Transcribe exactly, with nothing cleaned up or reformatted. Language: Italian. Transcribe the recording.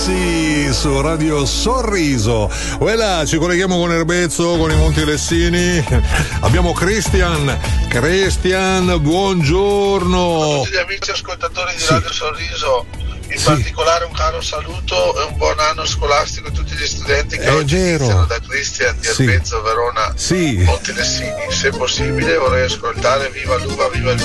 Sì, su Radio Sorriso. Voilà, ci colleghiamo con Erbezzo, con i Monti Lessini. Abbiamo Christian. Christian, buongiorno. A tutti gli amici ascoltatori di Sì. Radio Sorriso, in Sì. particolare un caro saluto e un buon anno scolastico a tutti gli studenti che È oggi vero. iniziano da Christian di Sì. Erbezzo, Verona, Sì. Monti Lessini. Se possibile vorrei ascoltare Viva l'uva, viva il